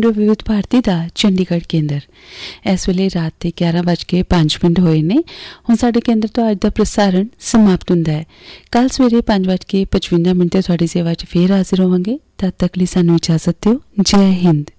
ਰਹੇ ਵਿਵਿਧ ਭਾਰਤੀ ਦਾ ਚੰਡੀਗੜ੍ਹ ਕੇਂਦਰ। ਇਸ ਵੇਲੇ ਰਾਤ ਦੇ 11:05 ਹੋਏ ਨੇ। ਹੁਣ ਸਾਡੇ ਕੇਂਦਰ ਤੋਂ ਅੱਜ ਦਾ ਪ੍ਰਸਾਰਣ ਸਮਾਪਤ ਹੁੰਦਾ ਹੈ। ਕੱਲ੍ਹ ਸਵੇਰੇ 5:55 ਤੇ ਤੁਹਾਡੀ ਸੇਵਾ 'ਚ ਫੇਰ ਹਾਜ਼ਰ ਹੋਵਾਂਗੇ। ਤਦ ਤੱਕ ਲਈ ਸਾਨੂੰ ਇਜਾਜ਼ਤ ਦਿਓ। ਜੈ ਹਿੰਦ।